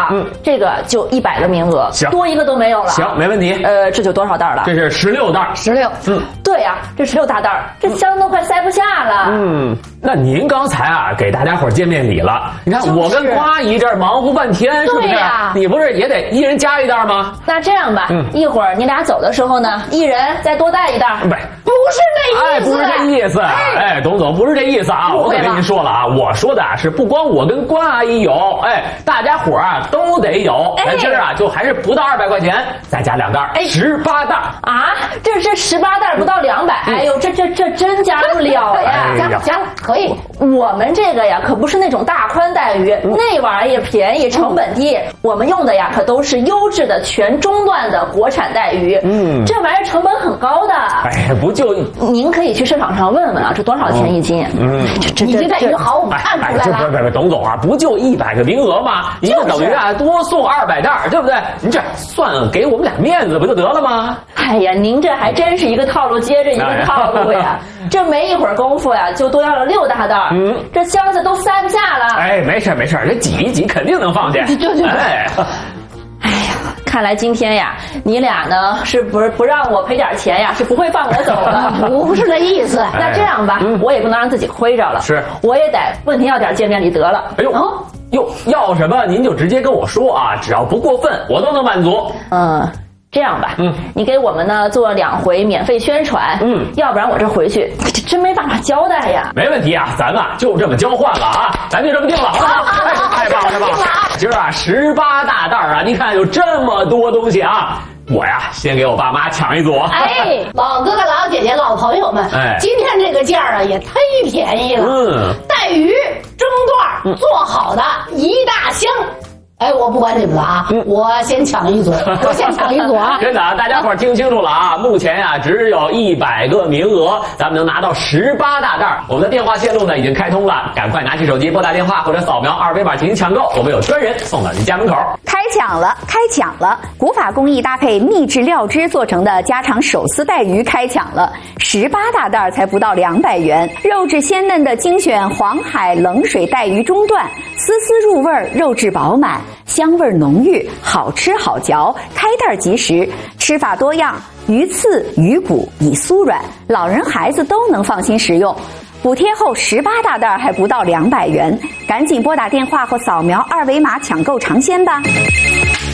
啊，这个就100个名额， 行， 多一个都没有了。 行，没问题。 这就多少袋了？ 这是16袋 ，16。对呀，这16大袋，这箱都快塞不下了。 那您刚才啊给大家伙见面礼了，你看我跟瓜姨这儿忙活半天，是不是？你不是也得一人加1袋吗？ 那这样吧，一会儿你俩走的时候呢，一人再多带1袋。 不是那意思， 不是这意思。董总不是这意思啊！我可跟您说了啊，我说的是不光我跟关阿姨有，大家伙啊都得有。今儿啊就还是不到200块钱，再加2袋，18袋啊！这18袋不到200，哎呦，这真加不了呀！ 加了，可以。 我们这个呀可不是那种大宽带鱼，那玩意儿也便宜，成本低。我们用的呀可都是优质的全中段的国产带鱼。这玩意儿成本很高的。 不就您可以去市场上问问啊，这多少钱一斤？ 你这带鱼好，我们看出来了。 不，董总啊，不就100个名额吗？一个等于啊多送200袋，对不对？您这算给我们俩面子不就得了吗？ 哎呀，您这还真是一个套路接着一个套路呀！这没一会儿功夫呀，就多要了6大袋，这箱子都塞不下了。 没事，这挤一挤肯定能放下。 对。哎呀，看来今天呀，你俩呢是不让我赔点钱呀，是不会放我走的。 不是这意思。 那这样吧，我也不能让自己亏着了， 是，我也得问您要点见面礼得了。 要什么您就直接跟我说啊，只要不过分，我都能满足。 这样吧，你给我们呢做2回免费宣传，要不然我这回去真没办法交代呀。 没问题啊，咱们就这么交换了啊，咱就这么定了。太棒了！今儿啊18大袋啊，你看有这么多东西啊。我呀，先给我爸妈抢一组。 老哥哥、老姐姐、老朋友们，今天这个价啊也忒便宜了。带鱼蒸段做好的1大箱。我不管你们了啊，我先抢一组，啊！ 真的啊，大家伙听清楚了啊！目前呀，只有100个名额，咱们能拿到18大袋。我们的电话线路呢已经开通了，赶快拿起手机拨打电话或者扫描2维码进行抢购，我们有专人送到您家门口。 开抢了！古法工艺搭配秘制料汁做成的家常手撕带鱼开抢了，18大袋才不到200元，肉质鲜嫩的精选黄海冷水带鱼中段，丝丝入味，肉质饱满。香味浓郁，好吃好嚼，开袋即食，吃法多样，鱼刺、鱼骨已酥软，老人孩子都能放心食用。补贴后18大袋还不到200元，赶紧拨打电话或扫描2维码抢购尝鲜吧。